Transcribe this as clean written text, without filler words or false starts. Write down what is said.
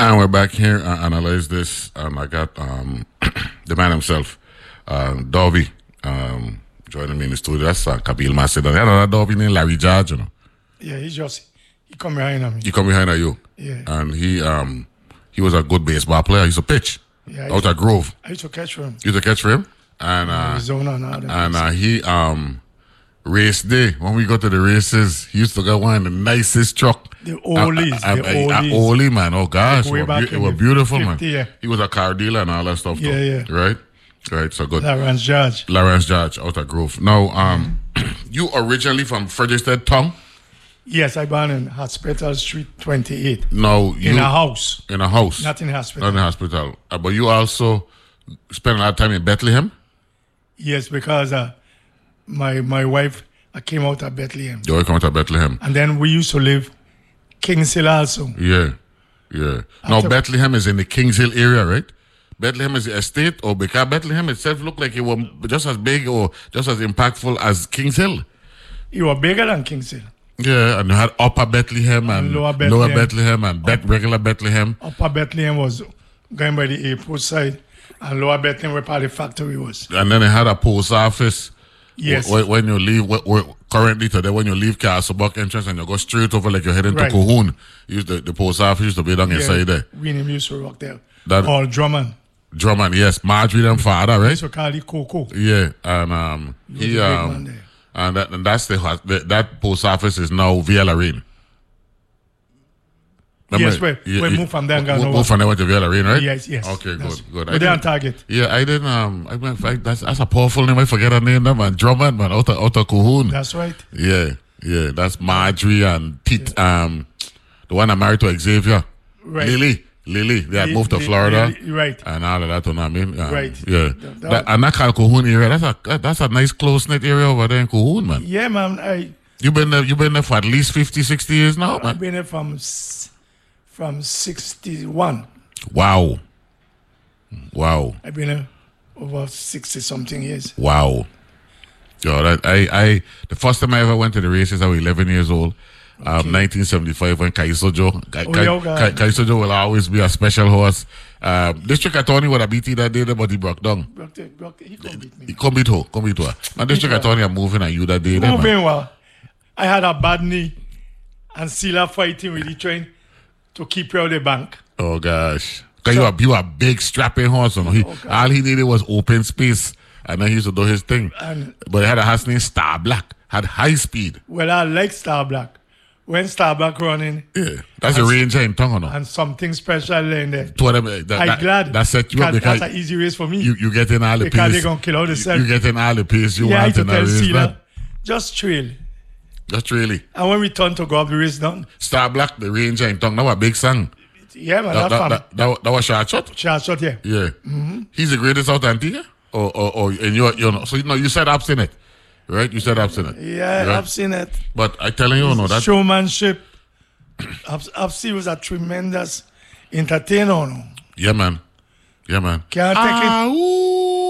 And we're back here to analyze this. And I got the man himself, Dovey, joining me in the studio. That's Kabil Macedon. I know Dovey named Larry Judge, you know. Yeah, he come behind me. He come behind you. Yeah. And he was a good baseball player. He used to pitch out at Grove. I used to catch for him. You used to catch for him? And Arizona and all he race day, when we go to the races, he used to get one of the nicest truck. The oldies. Oldie, man. Oh, gosh. Like it was beautiful, 50, man. yeah. He was a car dealer and all that stuff, though. Yeah. Right, so good. Lawrence Judge, out at Grove. Now, you originally from Frederiksted Town? Yes, I born in Hospital Street 28. No, in a house. In a house? Not in hospital. Not in hospital. But you also spent a lot of time in Bethlehem? Yes, because my wife came out of Bethlehem. You came out of Bethlehem. And then we used to live Kings Hill also. Yeah. Now, Bethlehem is in the Kings Hill area, right? Bethlehem is the estate, or because Bethlehem itself looked like it was just as big or just as impactful as Kings Hill. It was bigger than Kings Hill. Yeah, and you had Upper Bethlehem and Lower Bethlehem and regular Bethlehem. Upper Bethlehem was going by the airport side, and Lower Bethlehem where part of the factory was. And then they had a post office. Yes. When you leave, currently today, when you leave Castlebuck entrance and you go straight over like you're heading to Cohoon, the post office used to be down inside there. Winnie used to work there. Or Drummond, yes. Marjorie and father, right? So called it Coco. Yeah, and that's that post office is now Via Lorraine. Yes, we moved from there and gone over. Moved from there went to Via Lorraine, right? Yes. Okay, good. But they're on target. Yeah, I didn't. That's a powerful name. I forget her name, man. Drummond, man, out of Cohoon. That's right. Yeah. That's Marjorie and the one that married to Xavier. Right. Lily, they had moved to Florida, right? And all of that, you know what I mean? Right. Yeah. And that called Cohoon area. That's a nice close knit area over there in Cohoon, man. Yeah, man. You've been there for at least 50, 60 years now, man. I've been there from 61. Wow. I've been there over 60 something years. Wow. Yo, the first time I ever went to the races, I was 11 years old. 1975 when Kaisojo. Kaisojo will always be a special horse. District attorney would have beat that day, but he broke down. He couldn't beat me. He come beat her. And district attorney are moving and you that day. Moving well. I had a bad knee and Sila fighting with the train to keep you out of the bank. Oh gosh. Because you are a big strapping horse. You know? All he needed was open space. And then he used to do his thing. But he had a horse named Star Black. Had high speed. Well, I like Star Black. When Star Black running, that's a ranger in tongue, no? And something special in there. I'm glad that set you up because that's an easy race for me. You get in all the pace. Because they're gonna kill all the self. You get in all the pace you want in a race. Just trail. And when we turn to go up the race down, Star Black, the ranger in tongue, that was a big song. Yeah, man, that was Short Shot. Short Shot, yeah. Yeah. Mm-hmm. He's the greatest out Antigua, or and you're so you said abstinent. Right? You said abstinent. Yeah, right? I've seen it. But I telling you, no, that showmanship. I've seen was a tremendous entertainer. No? Yeah, man. Can't take it.